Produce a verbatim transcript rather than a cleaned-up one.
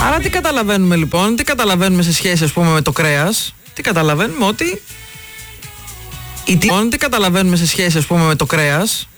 Άρα τι καταλαβαίνουμε λοιπόν, τι καταλαβαίνουμε σε σχέση ας πούμε με το κρέας? Τι καταλαβαίνουμε? Ότι η τι... τι καταλαβαίνουμε σε σχέση ας πούμε με το κρέας?